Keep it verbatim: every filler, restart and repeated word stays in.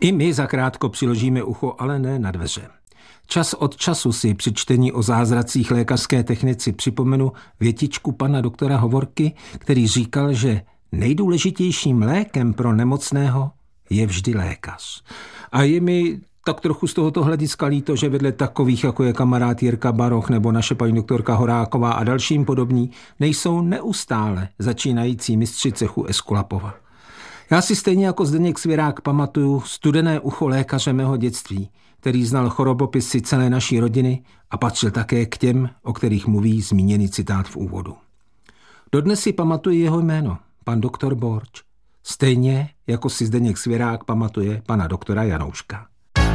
I my zakrátko přiložíme ucho, ale ne na dveře. Čas od času si při čtení o zázracích lékařské technici připomenu větičku pana doktora Hovorky, který říkal, že nejdůležitějším lékem pro nemocného je vždy lékař. A je mi tak trochu z tohoto hlediska líto, že vedle takových, jako je kamarád Jirka Baroch nebo naše paní doktorka Horáková a dalším podobní, nejsou neustále začínající mistři cechu Eskulapova. Já si stejně jako Zdeněk Svěrák pamatuju studené ucho lékaře mého dětství, který znal chorobopisy celé naší rodiny a patřil také k těm, o kterých mluví zmíněný citát v úvodu. Dodnes si pamatuji jeho jméno, pan doktor Borč, stejně jako si Zdeněk Svěrák pamatuje pana doktora Janouška.